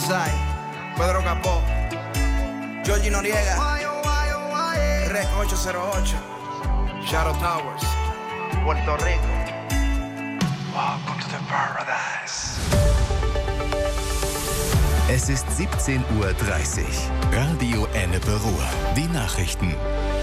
Sai, Pedro Capó, Georgie Noriega, Rec 808, Shadow Towers, Puerto Rico. Welcome to the paradise. Es ist 17:30 Uhr. Radio Ennepe Ruhr. Die Nachrichten.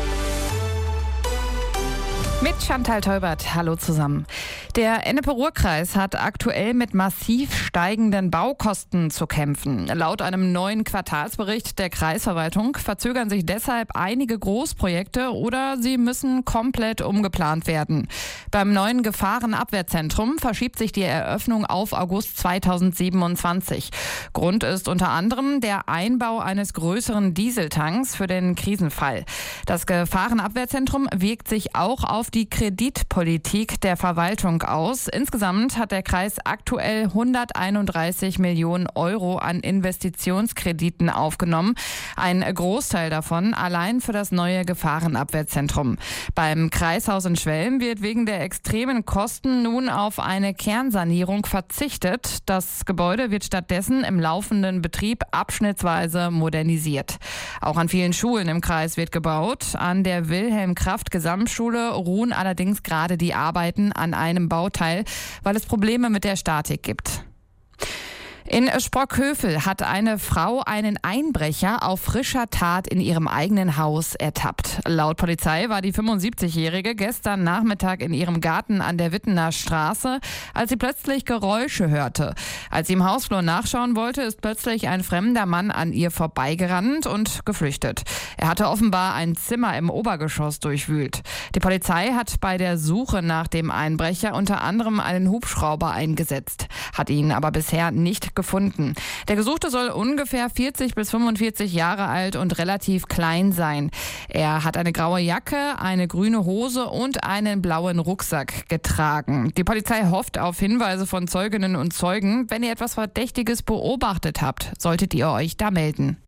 Mit Chantal Teubert, hallo zusammen. Der Ennepe-Ruhr-Kreis hat aktuell mit massiv steigenden Baukosten zu kämpfen. Laut einem neuen Quartalsbericht der Kreisverwaltung verzögern sich deshalb einige Großprojekte oder sie müssen komplett umgeplant werden. Beim neuen Gefahrenabwehrzentrum verschiebt sich die Eröffnung auf August 2027. Grund ist unter anderem der Einbau eines größeren Dieseltanks für den Krisenfall. Das Gefahrenabwehrzentrum wirkt sich auch auf die Kreditpolitik der Verwaltung aus. Insgesamt hat der Kreis aktuell 131 Millionen Euro an Investitionskrediten aufgenommen. Ein Großteil davon allein für das neue Gefahrenabwehrzentrum. Beim Kreishaus in Schwelm wird wegen der extremen Kosten nun auf eine Kernsanierung verzichtet. Das Gebäude wird stattdessen im laufenden Betrieb abschnittsweise modernisiert. Auch an vielen Schulen im Kreis wird gebaut. An der Wilhelm-Kraft-Gesamtschule ruhen allerdings gerade die Arbeiten an einem Bauteil, weil es Probleme mit der Statik gibt. In Sprockhövel hat eine Frau einen Einbrecher auf frischer Tat in ihrem eigenen Haus ertappt. Laut Polizei war die 75-Jährige gestern Nachmittag in ihrem Garten an der Wittener Straße, als sie plötzlich Geräusche hörte. Als sie im Hausflur nachschauen wollte, ist plötzlich ein fremder Mann an ihr vorbeigerannt und geflüchtet. Er hatte offenbar ein Zimmer im Obergeschoss durchwühlt. Die Polizei hat bei der Suche nach dem Einbrecher unter anderem einen Hubschrauber eingesetzt, hat ihn aber bisher nicht gefunden. Der Gesuchte soll ungefähr 40 bis 45 Jahre alt und relativ klein sein. Er hat eine graue Jacke, eine grüne Hose und einen blauen Rucksack getragen. Die Polizei hofft auf Hinweise von Zeuginnen und Zeugen. Wenn ihr etwas Verdächtiges beobachtet habt, solltet ihr euch da melden.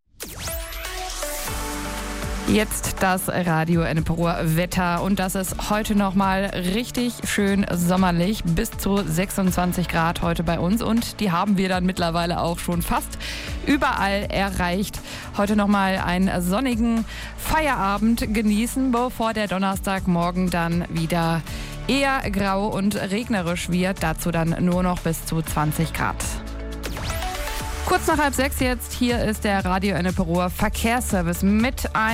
Jetzt das Radio Ennepe Ruhr Wetter und das ist heute nochmal richtig schön sommerlich, bis zu 26 Grad heute bei uns und die haben wir dann mittlerweile auch schon fast überall erreicht. Heute nochmal einen sonnigen Feierabend genießen, bevor der Donnerstagmorgen dann wieder eher grau und regnerisch wird, dazu dann nur noch bis zu 20 Grad. Kurz nach 5:30 jetzt, hier ist der Radio Ennepe Ruhr Verkehrsservice mit